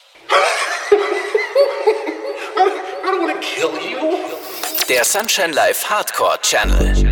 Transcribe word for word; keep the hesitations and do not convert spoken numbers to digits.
I don't want to kill you. Der Sunshine Live Hardcore Channel.